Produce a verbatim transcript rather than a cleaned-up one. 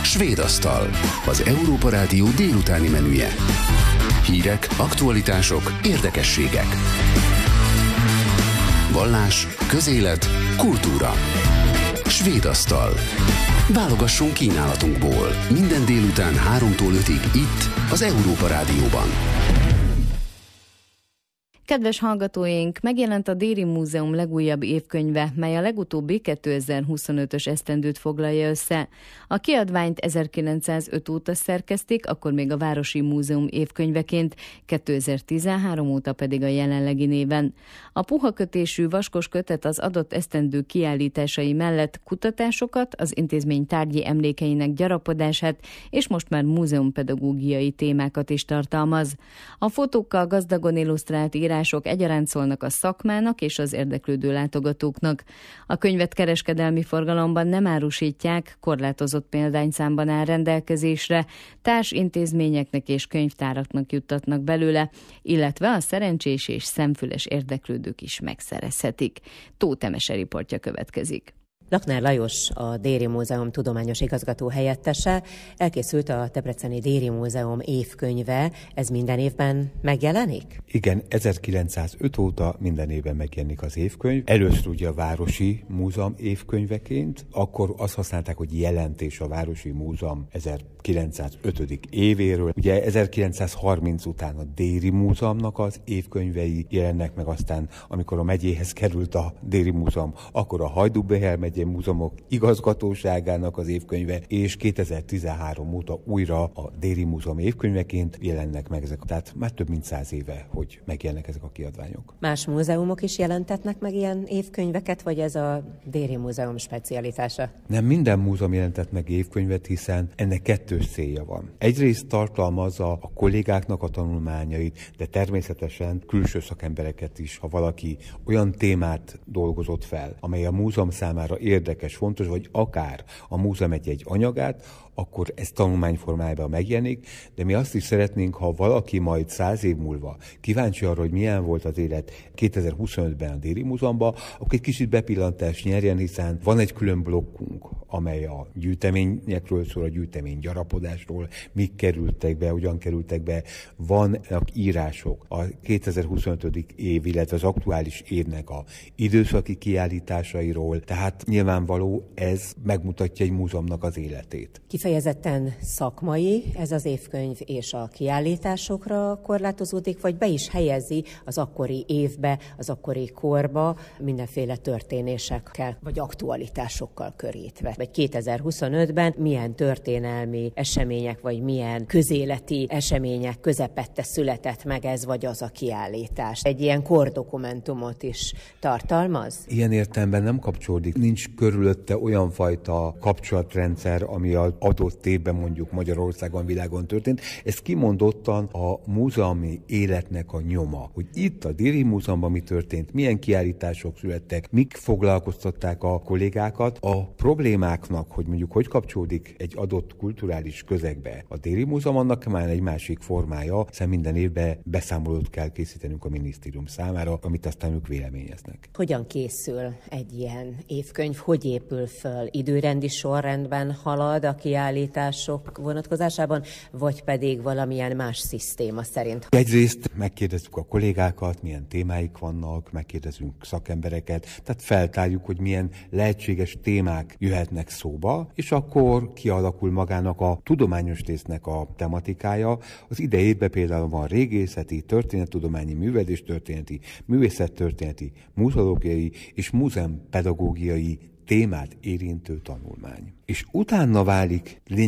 Svédasztal, az Európa Rádió délutáni menüje. Hírek, aktualitások, érdekességek. Vallás, közélet, kultúra. Svédasztal. Válogassunk kínálatunkból. Minden délután háromtól ötig itt, az Európa Rádióban. Kedves hallgatóink, megjelent a Déri Múzeum legújabb évkönyve, mely a legutóbbi kétezer-huszonötös esztendőt foglalja össze. A kiadványt ezerkilencszázöt óta szerkesztik, akkor még a Városi Múzeum évkönyveként, kétezer-tizenhárom óta pedig a jelenlegi néven. A puha kötésű vaskos kötet az adott esztendő kiállításai mellett kutatásokat, az intézmény tárgyi emlékeinek gyarapodását és most már múzeumpedagógiai témákat is tartalmaz. A fotókkal gazdagon illusztrált írás Írások egyaránt szólnak a szakmának és az érdeklődő látogatóknak. A könyvet kereskedelmi forgalomban nem árusítják, korlátozott példányszámban áll rendelkezésre, társintézményeknek és könyvtáraknak juttatnak belőle, illetve a szerencsés és szemfüles érdeklődők is megszerezhetik. Tóth Emese riportja következik. Lakner Lajos, a Déri Múzeum tudományos igazgató helyettese. Elkészült a Debreceni Déri Múzeum évkönyve. Ez minden évben megjelenik? Igen, ezerkilencszázöt óta minden évben megjelenik az évkönyv. Először ugye a Városi Múzeum évkönyveként, akkor azt használták, hogy jelentés a Városi Múzeum ezerkilencszázöt. évéről. Ugye ezerkilencszázharminc után a Déri Múzeumnak az évkönyvei jelennek meg, aztán amikor a megyéhez került a Déri Múzeum, akkor a Hajdú-Bihar megyei múzeumok igazgatóságának az évkönyve, és kétezer-tizenhárom óta újra a Déri Múzeum évkönyveként jelennek meg ezek. Tehát már több mint száz éve, hogy megjelennek ezek a kiadványok. Más múzeumok is jelentetnek meg ilyen évkönyveket, vagy ez a Déri Múzeum specialitása? Nem minden múzeum jelentett meg évkönyvet, hiszen ennek kettős célja van. Egyrészt tartalmazza a kollégáknak a tanulmányait, de természetesen külső szakembereket is, ha valaki olyan témát dolgozott fel, amely a múzeum számára érdekes, fontos, vagy akár a múzeum egy-egy anyagát, akkor ez tanulmányformájában megjelenik, de mi azt is szeretnénk, ha valaki majd száz év múlva kíváncsi arra, hogy milyen volt az élet kétezer-huszonötben a Déri Múzeumban, akkor egy kicsit bepillantást nyerjen, hiszen van egy külön blokkunk, amely a gyűjteményekről szól, a gyűjtemény gyarapodásról, mik kerültek be, hogyan kerültek be, vannak írások a kétezer-huszonöt. év, illetve az aktuális évnek a időszaki kiállításairól, tehát nyilvánvaló ez megmutatja egy múzeumnak az életét. Kifejezetten szakmai ez az évkönyv, és a kiállításokra korlátozódik, vagy be is helyezi az akkori évbe, az akkori korba mindenféle történésekkel, vagy aktualitásokkal körítve. Vagy kétezer-huszonötben milyen történelmi események, vagy milyen közéleti események közepette született meg ez, vagy az a kiállítás. Egy ilyen kordokumentumot is tartalmaz? Ilyen értelemben nem kapcsolódik, nincs körülötte olyan fajta kapcsolatrendszer, ami az adott évben mondjuk Magyarországon, világon történt. Ez kimondottan a múzeumi életnek a nyoma, hogy itt a Déri Múzeumban mi történt, milyen kiállítások születtek, mik foglalkoztatták a kollégákat. A problémáknak, hogy mondjuk hogy kapcsolódik egy adott kulturális közegbe a Déri Múzeum, annak már egy másik formája, hiszen minden évben beszámolót kell készítenünk a minisztérium számára, amit aztán ők véleményeznek. Hogyan készül egy ilyen évkönyv, hogy épül föl? Időrendi sorrendben halad a kiállítások vonatkozásában, vagy pedig valamilyen más szisztéma szerint? Egyrészt megkérdezzük a kollégákat, milyen témáik vannak, megkérdezünk szakembereket, tehát feltárjuk, hogy milyen lehetséges témák jöhetnek szóba, és akkor kialakul magának a tudományos résznek a tematikája. Az idejében például van régészeti, történettudományi, művelődéstörténeti, művészettörténeti, múzeológiai és múzeumpedagógiai témát érintő tanulmány. És utána válik